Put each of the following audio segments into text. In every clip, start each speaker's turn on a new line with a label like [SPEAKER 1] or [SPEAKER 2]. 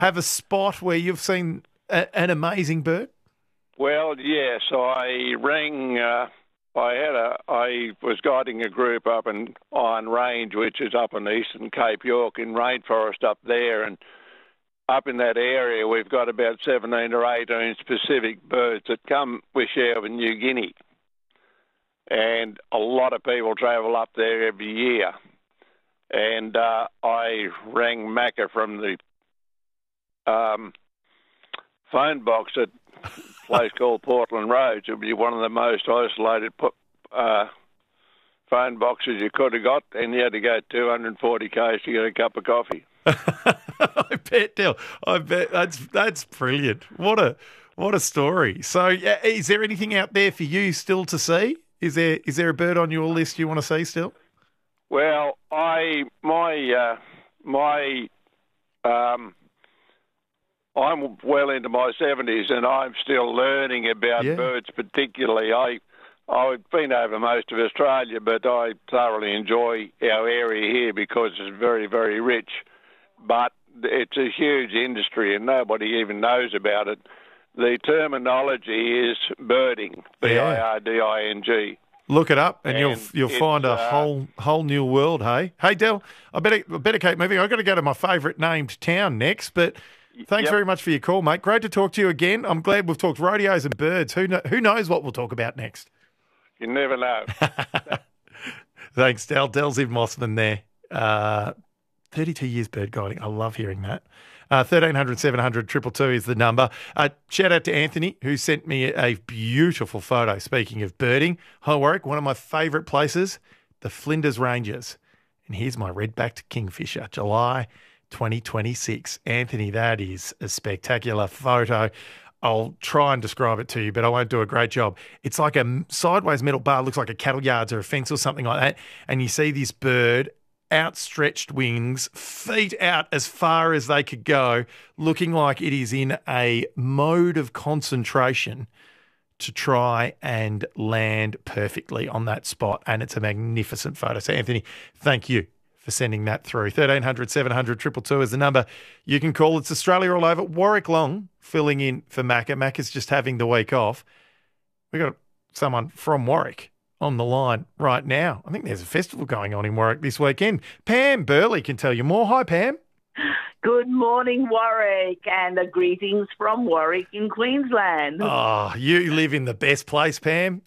[SPEAKER 1] have a spot where you've seen an amazing bird?
[SPEAKER 2] Well, yes, I rang. I was guiding a group up in Iron Range, which is up in eastern Cape York in rainforest up there, and up in that area we've got about 17 or 18 specific birds that we share with New Guinea, and a lot of people travel up there every year. And I rang Macca from the phone box at place called Portland Roads. It would be one of the most isolated phone boxes you could have got, and you had to go 240 k's to get a cup of coffee.
[SPEAKER 1] I bet, Del. I bet that's brilliant. What a story. So, is there anything out there for you still to see? Is there a bird on your list you want to see still?
[SPEAKER 2] Well, I'm well into my 70s, and I'm still learning about birds. Particularly, I've been over most of Australia, but I thoroughly enjoy our area here because it's very, very rich. But it's a huge industry, and nobody even knows about it. The terminology is birding, birding.
[SPEAKER 1] Look it up, and you'll find a whole new world. Hey, Del. I better keep moving. I've got to go to my favourite named town next, but. Thanks very much for your call, mate. Great to talk to you again. I'm glad we've talked rodeos and birds. Who knows what we'll talk about next?
[SPEAKER 2] You never know.
[SPEAKER 1] Thanks, Del. Del's in Mossman there. 32 years bird guiding. I love hearing that. 1300 700 222 is the number. Shout out to Anthony, who sent me a beautiful photo. Speaking of birding, High Warwick, one of my favourite places, the Flinders Ranges. And here's my red-backed kingfisher, July 2026. Anthony, that is a spectacular photo. I'll try and describe it to you, but I won't do a great job. It's like a sideways metal bar, looks like a cattle yards or a fence or something like that, and you see this bird, outstretched wings, feet out as far as they could go, looking like it is in a mode of concentration to try and land perfectly on that spot, and it's a magnificent photo. So, Anthony, thank you for sending that through. 1300 700 222 is the number you can call. It's Australia all over. Warwick Long filling in for Macca. Macca's just having the week off. We've got someone from Warwick on the line right now. I think there's a festival going on in Warwick this weekend. Pam Burley can tell you more. Hi, Pam.
[SPEAKER 3] Good morning, Warwick, and greetings from Warwick in Queensland.
[SPEAKER 1] Oh, you live in the best place, Pam.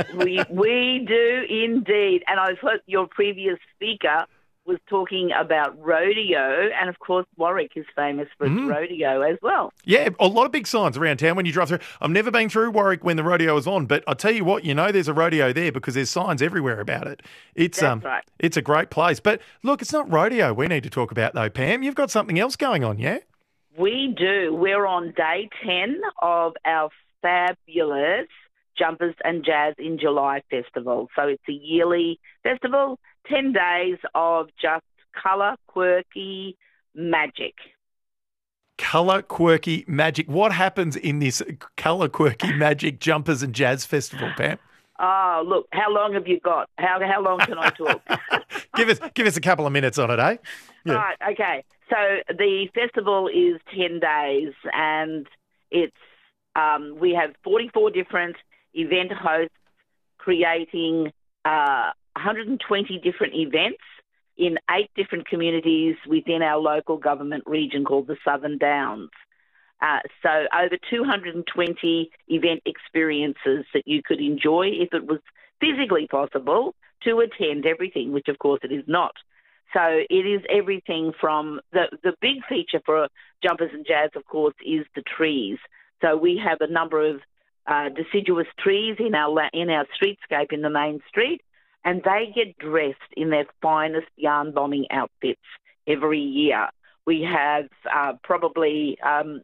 [SPEAKER 3] we do indeed. And I've heard your previous speaker was talking about rodeo, and of course Warwick is famous for its rodeo as well. Yeah,
[SPEAKER 1] a lot of big signs around town when you drive through. I've never been through Warwick when the rodeo is on, but I'll tell you what, there's a rodeo there because there's signs everywhere about it. That's right. It's a great place. But look, it's not rodeo we need to talk about though, Pam. You've got something else going on, yeah?
[SPEAKER 3] We do. We're on day 10 of our fabulous Jumpers and Jazz in July festival. So it's a yearly festival, 10 days of just colour, quirky magic.
[SPEAKER 1] Colour, quirky magic. What happens in this colour, quirky magic Jumpers and Jazz festival, Pam?
[SPEAKER 3] Oh, look, how long have you got? How long can I talk?
[SPEAKER 1] Give us a couple of minutes on it, eh?
[SPEAKER 3] Yeah. Right, okay. So the festival is 10 days, and it's we have 44 different event hosts creating 120 different events in 8 different communities within our local government region called the Southern Downs. So over 220 event experiences that you could enjoy if it was physically possible to attend everything, which of course it is not. So it is everything from the big feature for Jumpers and Jazz, of course, is the trees. So we have a number of deciduous trees in our streetscape in the main street, and they get dressed in their finest yarn bombing outfits every year. We have probably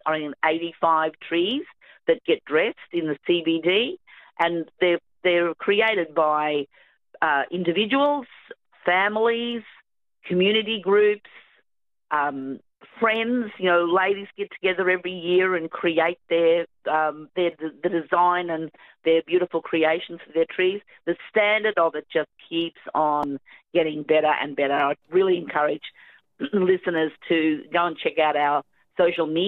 [SPEAKER 3] 85 trees that get dressed in the CBD, and they're created by individuals, families, community groups, friends. Ladies get together every year and create the design and their beautiful creations for their trees. The standard of it just keeps on getting better and better. I really encourage listeners to go and check out our social media.